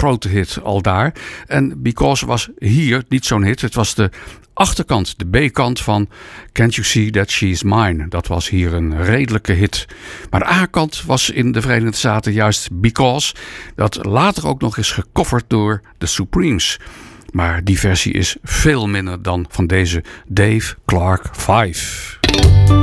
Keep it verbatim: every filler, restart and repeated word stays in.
grote hit al daar. En Because was hier niet zo'n hit. Het was de achterkant, de B-kant van Can't You See That She's Mine. Dat was hier een redelijke hit. Maar de A-kant was in de Verenigde Staten juist Because. Dat later ook nog is gecoverd door The Supremes. Maar die versie is veel minder dan van deze Dave Clark vijf.